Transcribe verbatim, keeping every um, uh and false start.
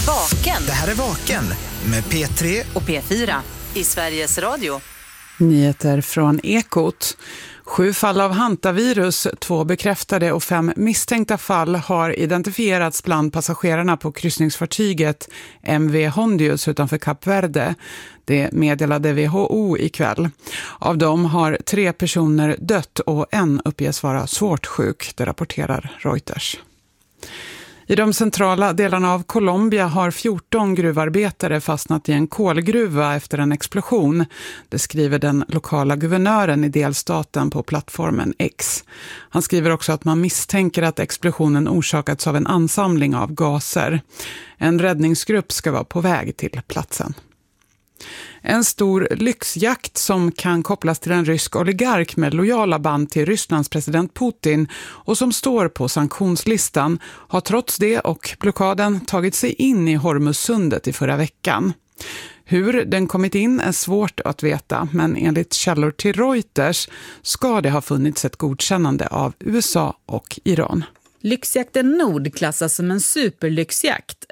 Vaken. Det här är Vaken med P tre och P fyra i Sveriges Radio. Nyheter från Ekot. Sju fall av hantavirus, två bekräftade och fem misstänkta fall har identifierats bland passagerarna på kryssningsfartyget M V Hondius utanför Kap Verde. Det meddelade W H O ikväll. Av dem har tre personer dött och en uppges vara svårt sjuk, det rapporterar Reuters. I de centrala delarna av Colombia har fjorton gruvarbetare fastnat i en kolgruva efter en explosion. Det skriver den lokala guvernören i delstaten på plattformen X. Han skriver också att man misstänker att explosionen orsakats av en ansamling av gaser. En räddningsgrupp ska vara på väg till platsen. En stor lyxjakt som kan kopplas till en rysk oligark med lojala band till Rysslands president Putin och som står på sanktionslistan har trots det och blockaden tagit sig in i Hormuzsundet i förra veckan. Hur den kommit in är svårt att veta, men enligt källor till Reuters ska det ha funnits ett godkännande av U S A och Iran. Lyxjakten Nord klassas som en superlyxjakt.